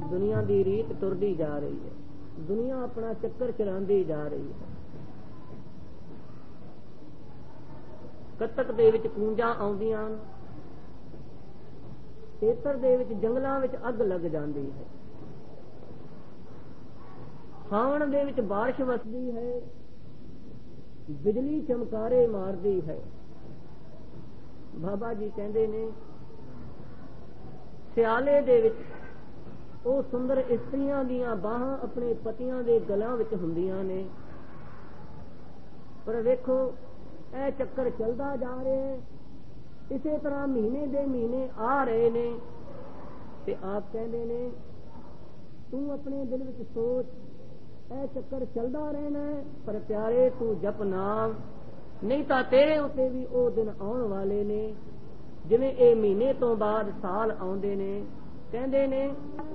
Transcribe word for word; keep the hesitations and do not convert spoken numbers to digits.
दुनिया की रीत तुरदी जा रही है, दुनिया अपना चक्कर चलाती जा रही है। कतक दे विच कूंजां आउंदियां, खेतर दे विच जंगलां विच अग लग जाती है, सावण दे विच बारिश वसदी है, बिजली चमकारे मारदी है। बाबा जी कहते ने सियाले दे विच ਉਹ सुंदर इस्त्रियां दियां बाहां अपने पतियां दे गलां विच हुंदियां ने, पर वेखो ਇਹ ਚੱਕਰ ਚੱਲਦਾ ਜਾ ਰਿਹਾ है। इसे तरह महीने दे महीने आ रहे ने ते आप कहते ने तू अपने दिल विच सोच ਇਹ ਚੱਕਰ ਚੱਲਦਾ रहना है, पर प्यारे तू जप नाम, नहीं तो तेरे उत्ते भी ਉਹ दिन आउण वाले ने जिवें ਇਹ महीने तो बाद साल आउंदे ने। कहते ने